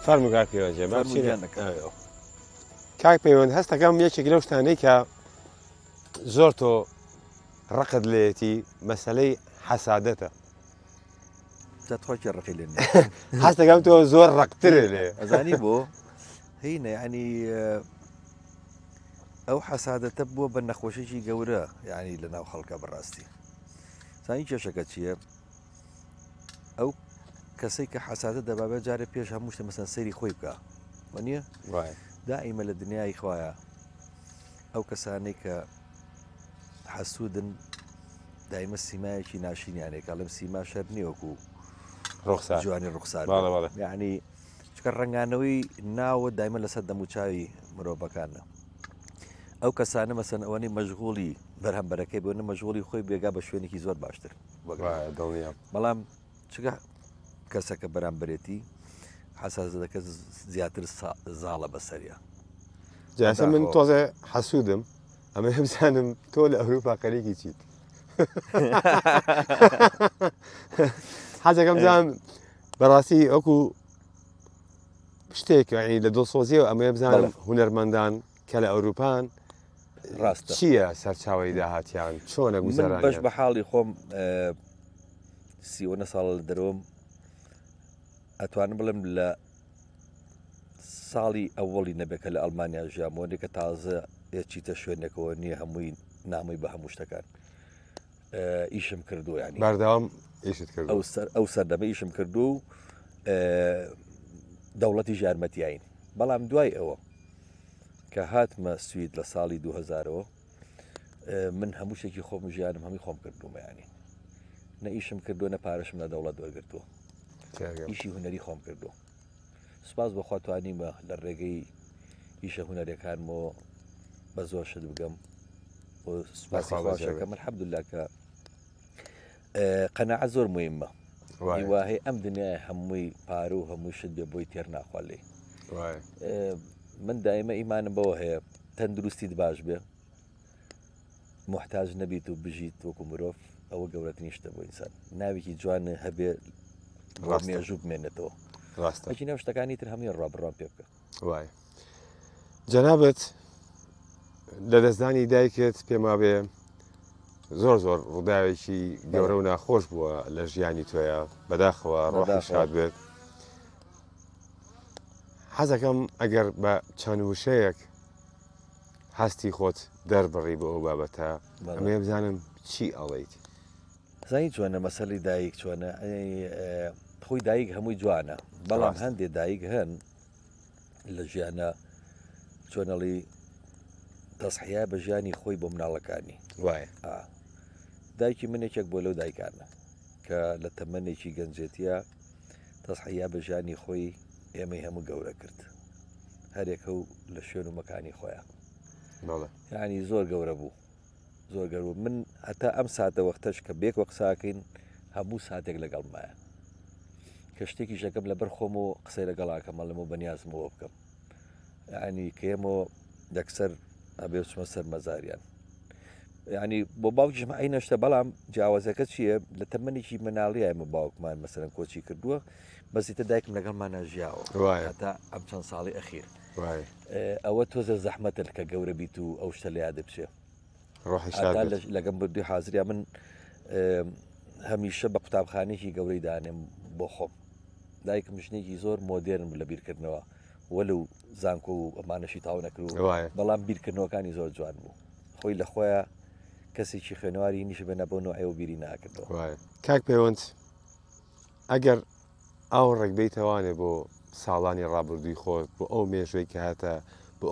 فەرموو کاک پەیوەند فەرموویانەکە کاک پەیوەند هەستەکەم یەکێک لەو شتانەی کە زۆر تۆ ڕقت لێتی مەسەلەی حەسادەتە خۆکی ڕقی لێنێ هەستەکەم تۆ زۆر ڕقترە لێ ئەزانی بۆ هینە ینی ئەو حەسادەتە بووە بە نەخۆشیی گەورە ینی لە ناو خەڵکە بەڕاستی زانی کێشەکە چییە؟ ئەو کەسەی کە حەسادە دەبابێت جارە پێش هەموو شتە مەسەن سەیری خۆی بکە وەنیە؟ دائیمە لە دنیای خوایە ئەو کەسانەی کە حەسوودن دایمە سیمایەکی ناشینیانێکە لەم سیما شەر نیوەکو ڕوخسار جوانی ڕوخسار یعنی چکە ڕنگانەوەی ناوە دایمە لەسەر دەموچاوی مرۆڤەکانە ئەو کەسانە مەسەن ئەوەی مەژغوڵی بەرهەمبەرەکەی بۆنە مەژغوڵی خۆی بێگا بە شوێنێکی زۆر باشتر بەڵام چگە کەسەکە بەرامبەرێتی حەساسەکە زیاتر زاڵە بەسەریە جاسە من تۆزێ حەسوودم ئەمە هەمزانم تۆ لە ئەوروپا قەرێکی چیت حەزەکەم زانم بەڕاستی ئەوکو شتێک لە دڵسۆزیەوە ئەمە بزانم هونەرمەندان کە لە ئەوروپان ڕاستە چییە سەرچاوی داهاتیان چۆنە گوزەران بەش بە حاڵی خۆم 30 ساڵ لە دەرۆم ئەتوانم بڵم لە ساڵی ئەوڵی نەبێکە لە ئەڵمانیا ژیامۆنێک کە تازە چیتە شوێنێکەوە نییە هەمووی نامی بە هەموو شتەکان ئیشم کردو ینی بەردەوام ئیشت کرد ئەو سەردەمە ئیشم کردو و دەوڵەتی ژارمەتیین بەڵام دوای ئەوە کە هاتمە سوید لە ساڵی 2000ەوە من هەموو شتێکی خۆم ژیانم هەمی خۆم کردومە ینی نە ئیشم کردو نە پارەشم لە دەوڵەت وەرگرتووە ئیشی هوەری خۆم کردو سوپاس بەخوا توانیمە لە ڕێگەی ئیشە هوەرەکانمەوە بە زۆر شت بگەم سوپاسی خۆشەکەم الحەمدوللا کە قەناعەت زۆر موهیمە وایە ئەم دنیای هەمووی پارە و هەموو شت بێ بۆی تێر ناخوا لێ من دایمە ئیمانم بەوە هەیە تەندروستیت باش بێ محتاج نەبیت و بژیت وەکو مرۆڤ ئەوە گەورەترین شتە بۆ ئینسان ناوێکی جوانە هەبێ مێژوو بمێنێتەوە ڕاستەکی نەو شتەکانی تر هەمووی ڕابڕام پێ بکە وای جەنابەت لە دەستدانی دایکت پێما بێ زۆر ڕووداوێکی گەورە و ناخۆش بووە لە ژیانی تۆیە بەداخەوە ڕۆحی شاد بێت حەزەکەم ئەگەر بە چەند وشەیەک هەستی خۆت دەربڕی بە ئەو بابەتە ئەمێ بزانم چی ئەڵێیت زانی چۆنە مەسەلی دایک چۆنە خۆی دایک هەمووی جوانە بەڵام هەندێک دایک هەن لە ژیانە چۆنەڵی تەسحیا بە ژیانی خۆی بۆ مناڵەکانی وایە دایکی منێکێک بۆ لەو دایکانە کە لە تەمەنێکی گەنجێتیە تەسحیا بە ژیانی خۆی ئێمەی هەموو گەورە کرد هەرێکە و لە شوێن و مەکانی خۆیان یعنی زۆر گەورە بوو زۆر گەورە من هەتا ئەم ساتە وەختەش کە بێک وە قساکەین هەموو ساتێک لەگەڵ مایە کە شتێکی شەکەم لەبەر خۆم و قسەی لەگەڵاکەمە لەمە بەنیازمەوە بکەم ینی کێمەوە دەکسەر ئەبێ چمە سەر مەزاریان ینی بۆ باوکیشم ئەی نەشتە بەڵام جیاوازەکە چییە لە تەمەنێکی مناڵی ئەمە باوکمان مەسەرەن کۆچی کردووە بەزیتە دایکم لەگەڵمان ناژیاوە تا ئەم چەند ساڵی ئەخیر ئەوە تۆزە زەحمەتە کە گەورە بیت و ئەو شتە لە یادە بچێ لەگەم بردوی حازریا من هەمیشە بە قوتابخانێکی گەورەی دانێم بۆ خۆم دایکم ژنێکی زۆر مۆدێرن لە بیرکردنەوە وەلو زانکۆ و ئەمانەشی تاو نەکرد بەڵام بیرکردنەوەکانی زۆر جوان بوو خۆی لە خۆیان کەسێکی خوێنەواری نیش بێنە بۆ ئەو بیری ناکردەوە کاک پەیوەند ئەگەر ئاو ڕێکبەی تەوانێ بۆ ساڵانی ڕابردووی خۆت بۆ ئەو مێژوەی کە هاتە